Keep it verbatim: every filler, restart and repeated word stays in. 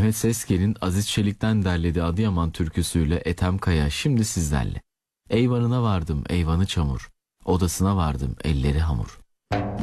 Mehmet Seskel'in Aziz Çelik'ten derlediği Adıyaman türküsüyle Ethem Kaya şimdi sizlerle. Eyvanına vardım eyvanı çamur, odasına vardım elleri hamur.